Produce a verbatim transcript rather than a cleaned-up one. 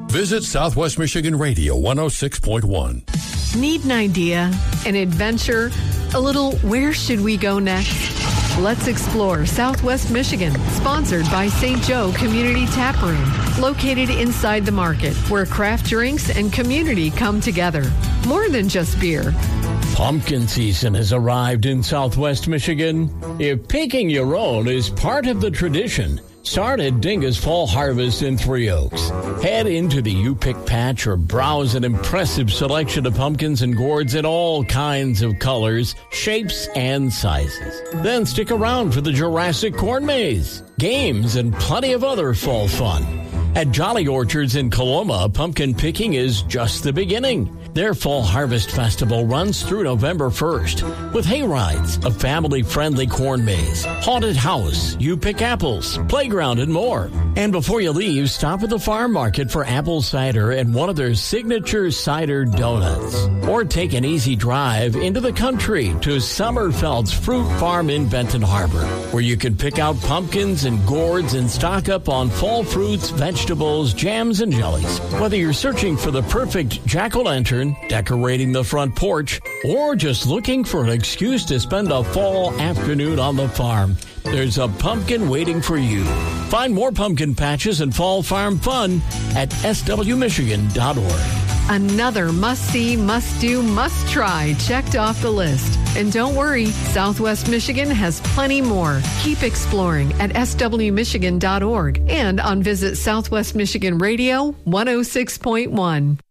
Visit Southwest Michigan Radio one oh six point one. Need an idea, an adventure, a little where should we go next? Let's explore Southwest Michigan, sponsored by Saint Joe Community Tap Room, located inside the market, where craft drinks and community come together. More than just beer. Pumpkin season has arrived in Southwest Michigan. If picking your own is part of the tradition, start at Dinga's Fall Harvest in Three Oaks. Head into the U-Pick patch or browse an impressive selection of pumpkins and gourds in all kinds of colors, shapes, and sizes. Then stick around for the Jurassic Corn Maze, games, and plenty of other fall fun. At Jolly Orchards in Coloma, pumpkin picking is just the beginning. Their Fall Harvest Festival runs through November first with hay rides, a family-friendly corn maze, haunted house, you pick apples, playground, and more. And before you leave, stop at the farm market for apple cider and one of their signature cider donuts. Or take an easy drive into the country to Sommerfeld's Fruit Farm in Benton Harbor, where you can pick out pumpkins and gourds and stock up on fall fruits, vegetables, jams, and jellies. Whether you're searching for the perfect jack-o'-lantern, decorating the front porch, or just looking for an excuse to spend a fall afternoon on the farm, there's a pumpkin waiting for you. Find more pumpkin patches and fall farm fun at s w michigan dot org. Another must-see, must-do, must-try checked off the list. And don't worry, Southwest Michigan has plenty more. Keep exploring at s w michigan dot org and on Visit Southwest Michigan Radio one oh six point one.